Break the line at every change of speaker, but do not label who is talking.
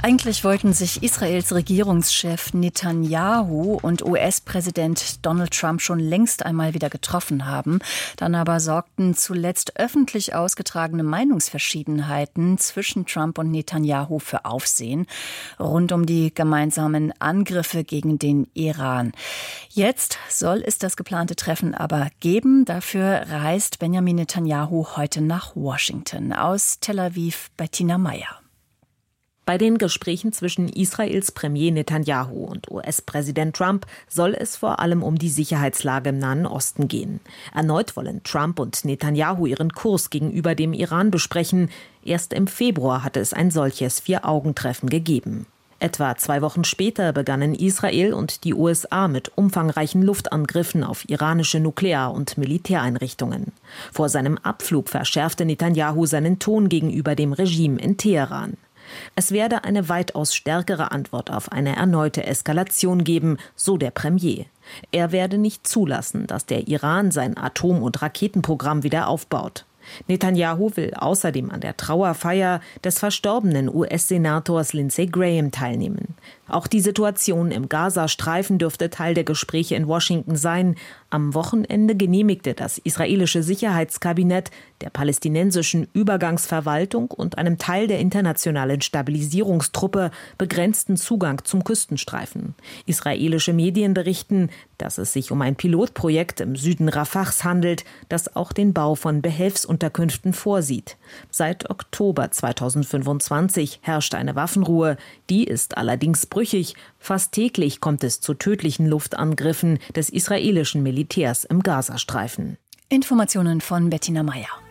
Eigentlich wollten sich Israels Regierungschef Netanyahu und US-Präsident Donald Trump schon längst einmal wieder getroffen haben. Dann aber sorgten zuletzt öffentlich ausgetragene Meinungsverschiedenheiten zwischen Trump und Netanyahu für Aufsehen rund um die gemeinsamen Angriffe gegen den Iran. Jetzt soll es das geplante Treffen aber geben. Dafür reist Benjamin Netanyahu heute nach Washington. Aus Tel Aviv Bettina Meyer.
Bei den Gesprächen zwischen Israels Premier Netanyahu und US-Präsident Trump soll es vor allem um die Sicherheitslage im Nahen Osten gehen. Erneut wollen Trump und Netanyahu ihren Kurs gegenüber dem Iran besprechen. Erst im Februar hatte es ein solches Vier-Augen-Treffen gegeben. Etwa 2 Wochen später begannen Israel und die USA mit umfangreichen Luftangriffen auf iranische Nuklear- und Militäreinrichtungen. Vor seinem Abflug verschärfte Netanyahu seinen Ton gegenüber dem Regime in Teheran. Es werde eine weitaus stärkere Antwort auf eine erneute Eskalation geben, so der Premier. Er werde nicht zulassen, dass der Iran sein Atom- und Raketenprogramm wieder aufbaut. Netanyahu will außerdem an der Trauerfeier des verstorbenen US-Senators Lindsey Graham teilnehmen. Auch die Situation im Gazastreifen dürfte Teil der Gespräche in Washington sein. Am Wochenende genehmigte das israelische Sicherheitskabinett der palästinensischen Übergangsverwaltung und einem Teil der internationalen Stabilisierungstruppe begrenzten Zugang zum Küstenstreifen. Israelische Medien berichten, dass es sich um ein Pilotprojekt im Süden Rafahs handelt, das auch den Bau von Behelfsunterkünften vorsieht. Seit Oktober 2025 herrscht eine Waffenruhe. Die ist allerdings brüchig. Fast täglich kommt es zu tödlichen Luftangriffen des israelischen Militärs im Gazastreifen.
Informationen von Bettina Meyer.